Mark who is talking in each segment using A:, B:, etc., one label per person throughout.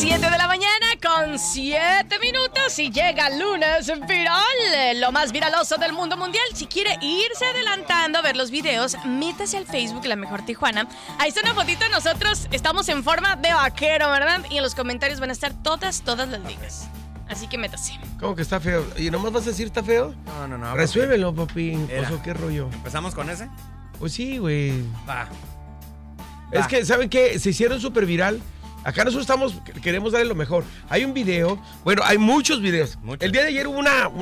A: 7 de la mañana con 7 minutos y llega lunes viral, lo más viraloso del mundo mundial. Si quiere irse adelantando a ver los videos, métase al Facebook La Mejor Tijuana. Ahí está una fotito de nosotros, estamos en forma de vaquero, ¿verdad? Y en los comentarios van a estar todas las ligas. Así que métase.
B: ¿Cómo que está feo? ¿Y nomás vas a decir está feo?
C: No.
B: Resuélvelo, papi. ¿Qué rollo?
C: ¿Empezamos con ese?
B: Pues sí, güey.
C: Va.
B: Es que, ¿saben qué? Se hicieron súper viral. Acá nosotros queremos darle lo mejor. Hay un video, bueno, hay muchos videos. El día de ayer hubo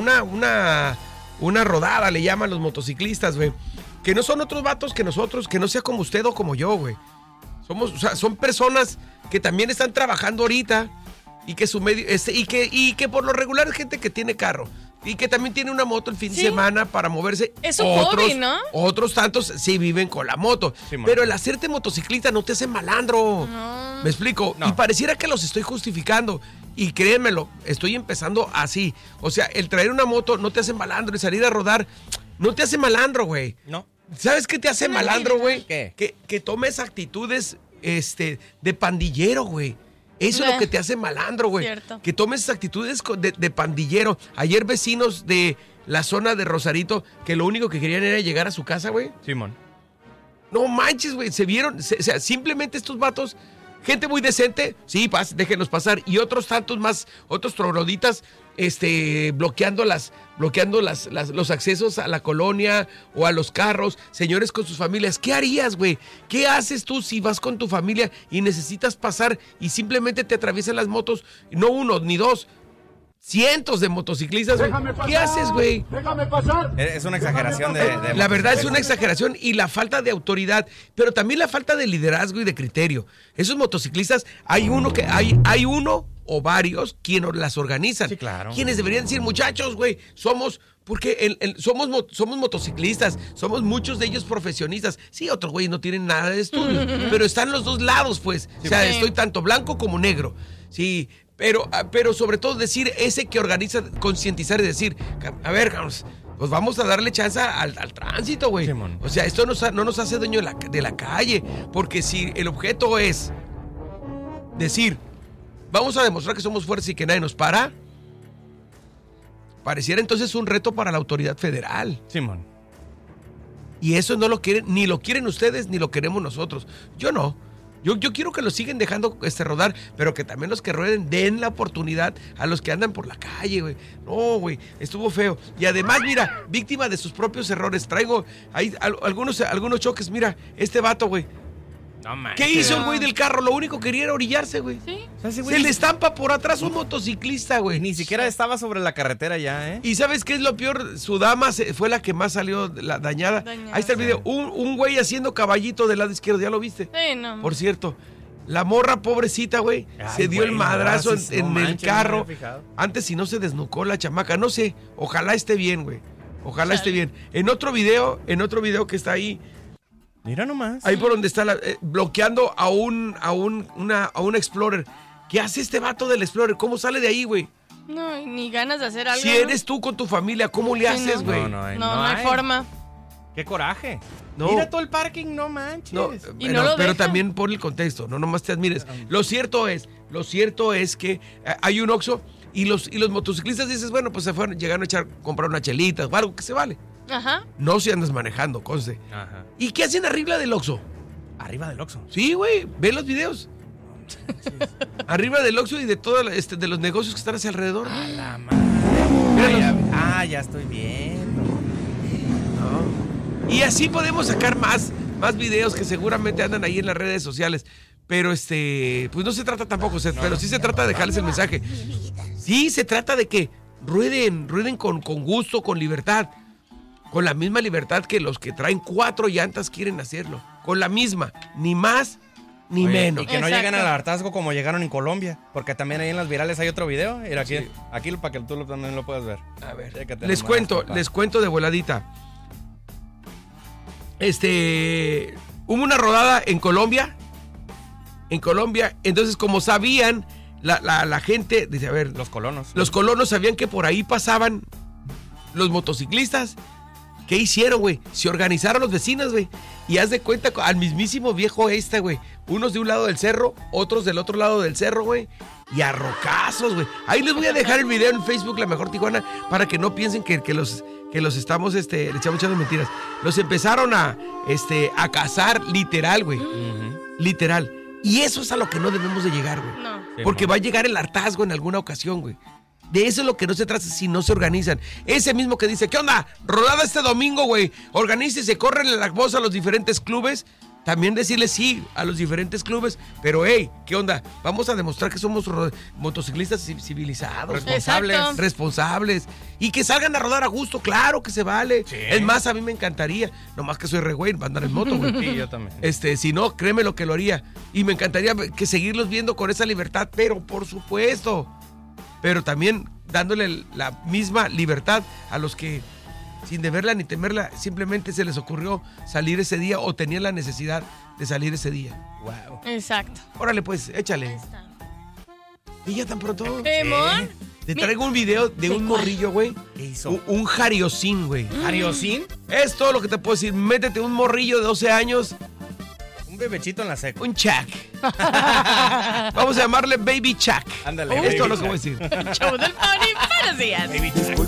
B: una rodada, le llaman los motociclistas, güey. Que no son otros vatos que nosotros, que no sea como usted o como yo, güey. Son personas que también están trabajando ahorita y que su medio, y que por lo regular es gente que tiene carro. Y que también tiene una moto el fin de semana para moverse.
A: Es un hobby, ¿no?
B: Otros tantos sí viven con la moto. Sí, pero el hacerte motociclista no te hace malandro. No. ¿Me explico? No. Y pareciera que los estoy justificando. Y créanmelo, estoy empezando así. O sea, el traer una moto no te hace malandro. El salir a rodar no te hace malandro, güey. No. ¿Sabes qué te hace malandro, güey?
C: ¿Qué?
B: Que tomes actitudes de pandillero, güey. Eso es lo que te hace malandro, güey. Cierto. Que tomes esas actitudes de pandillero. Ayer vecinos de la zona de Rosarito, que lo único que querían era llegar a su casa, güey.
C: Simón.
B: No manches, güey. Se vieron, o sea, simplemente estos vatos, gente muy decente, sí, déjenlos pasar. Y otros tantos más, otros trogloditas, bloqueando los accesos a la colonia o a los carros, señores con sus familias. ¿Qué harías, güey? ¿Qué haces tú si vas con tu familia y necesitas pasar y simplemente te atraviesan las motos? No uno, ni dos, cientos de motociclistas, güey. ¿Qué haces, güey?
D: Déjame pasar.
C: Es una exageración de
B: la verdad es una exageración y la falta de autoridad, pero también la falta de liderazgo y de criterio. Esos motociclistas, hay uno o varios quienes las organizan.
C: Sí, claro.
B: Quienes deberían decir, muchachos, güey, somos somos motociclistas, somos muchos de ellos profesionistas. Sí, otros güeyes no tienen nada de estudio, pero están los dos lados, pues. Sí, o sea, estoy tanto blanco como negro. Sí, pero sobre todo decir, ese que organiza, concientizar y decir, a ver, pues vamos a darle chance al tránsito, güey. Sí, o sea, esto no nos hace dueño de la calle, porque si el objeto es decir, vamos a demostrar que somos fuertes y que nadie nos para, pareciera entonces un reto para la autoridad federal.
C: Simón.
B: Y eso no lo quieren, ni lo quieren ustedes, ni lo queremos nosotros. Yo no. Yo quiero que los sigan dejando rodar, pero que también los que rueden den la oportunidad a los que andan por la calle, güey. No, güey, estuvo feo. Y además, mira, víctima de sus propios errores. Traigo ahí algunos choques. Mira, este vato, güey.
C: No manches.
B: ¿Qué hizo el güey del carro? Lo único que quería era orillarse, güey. ¿Sí? O sea, se le estampa por atrás un motociclista, güey.
C: Ni siquiera estaba sobre la carretera ya, ¿eh?
B: ¿Y sabes qué es lo peor? Su dama fue la que más salió dañada. Ahí está el video. Un güey haciendo caballito del lado izquierdo. ¿Ya lo viste?
A: Sí, no.
B: Por cierto, la morra pobrecita, güey, se dio el madrazo en el carro. Antes si no se desnucó la chamaca. No sé, ojalá esté bien, güey. Ojalá esté bien. En otro video que está ahí,
C: mira nomás.
B: Ahí por donde está bloqueando a un Explorer. ¿Qué hace este vato del Explorer? ¿Cómo sale de ahí, güey?
A: No, ni ganas de hacer algo.
B: Si eres tú con tu familia, ¿cómo le haces, güey?
A: No hay forma.
C: ¡Qué coraje!
B: No.
C: Mira todo el parking, no manches.
B: No, pero también por el contexto, no nomás te admires. Lo cierto es que hay un Oxxo y los motociclistas dices, bueno, pues se fueron, llegaron a comprar unas chelitas o algo que se vale.
A: Ajá.
B: No si andas manejando, conste. Ajá. ¿Y qué hacen arriba del Oxxo?
C: ¿Arriba del Oxxo?
B: Sí, güey, ve los videos. Arriba del Oxxo y de todos de los negocios que están hacia alrededor.
C: A la madre. Ya estoy viendo.
B: No. Y así podemos sacar más videos que seguramente andan ahí en las redes sociales. Pero pues no se trata tampoco, pero sí se trata de dejarles el mensaje. Sí, se trata de que rueden con gusto, con libertad. Con la misma libertad que los que traen 4 llantas quieren hacerlo. Con la misma, ni más ni menos.
C: Y que no lleguen al hartazgo como llegaron en Colombia. Porque también ahí en las virales hay otro video. Mira, aquí para que tú también lo puedas ver.
B: A ver, les cuento de voladita. Hubo una rodada en Colombia. Entonces, como sabían, la gente, dice, a ver.
C: Los colonos.
B: Los colonos sabían que por ahí pasaban los motociclistas. ¿Qué hicieron, güey? Se organizaron los vecinos, güey. Y haz de cuenta al mismísimo viejo güey. Unos de un lado del cerro, otros del otro lado del cerro, güey. Y a rocazos, güey. Ahí les voy a dejar el video en Facebook, La Mejor Tijuana, para que no piensen que los estamos, le estamos echando mentiras. Los empezaron a cazar literal, güey. Literal. Y eso es a lo que no debemos de llegar, güey.
A: No.
B: Porque va a llegar el hartazgo en alguna ocasión, güey. De eso es lo que no se trata si no se organizan. Ese mismo que dice, ¿qué onda? Rodada este domingo, güey. Organícese, corren la voz a los diferentes clubes. También decirle sí a los diferentes clubes. Pero, hey, ¿qué onda? Vamos a demostrar que somos motociclistas civilizados. Responsables. Y que salgan a rodar a gusto, claro que se vale. Sí. Es más, a mí me encantaría. Nomás que soy re güey, va a andar en moto, güey.
C: Sí, yo también.
B: Si no, créeme lo que lo haría. Y me encantaría que seguirlos viendo con esa libertad, pero por supuesto. Pero también dándole la misma libertad a los que, sin deberla ni temerla, simplemente se les ocurrió salir ese día o tenían la necesidad de salir ese día.
A: Wow. Exacto.
B: Órale, pues, échale. ¿Y ya tan pronto?
A: ¿Mon?
B: Te traigo un video de un morrillo, güey.
C: ¿Qué hizo?
B: Un jariosín, güey.
C: ¿Jariosín?
B: Es todo lo que te puedo decir. Métete un morrillo de 12 años.
C: Un bebechito en la seca.
B: Un Chuck. Vamos a llamarle Baby Chuck.
C: Ándale.
B: Es todo lo que voy a decir.
A: Show del Pony, buenos días.
C: Baby Chuck.